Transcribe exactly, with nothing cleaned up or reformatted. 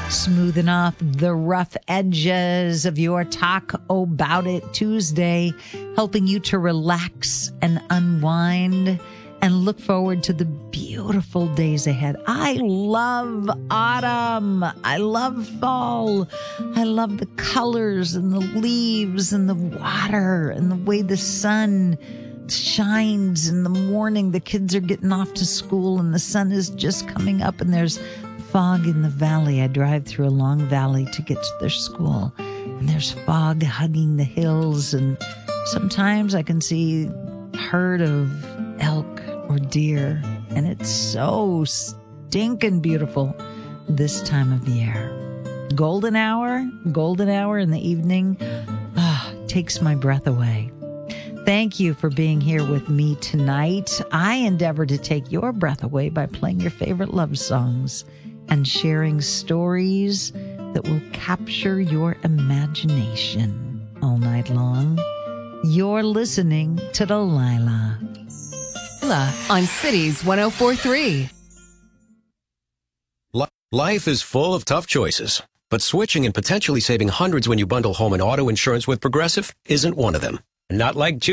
Smoothing off the rough edges of your Talk About It Tuesday, helping you to relax and unwind and look forward to the beautiful days ahead. I love autumn. I love fall. I love the colors and the leaves and the water and the way the sun shines in the morning. The kids are getting off to school and the sun is just coming up and there's fog in the valley. I drive through a long valley to get to their school, and there's fog hugging the hills, and sometimes I can see a herd of elk or deer, and it's so stinking beautiful this time of year. Golden hour, golden hour in the evening, ah, takes my breath away. Thank you for being here with me tonight. I endeavor to take your breath away by playing your favorite love songs and sharing stories that will capture your imagination all night long. You're listening to Delilah. On Cities one oh four point three. Life is full of tough choices, but switching and potentially saving hundreds when you bundle home and auto insurance with Progressive isn't one of them. Not like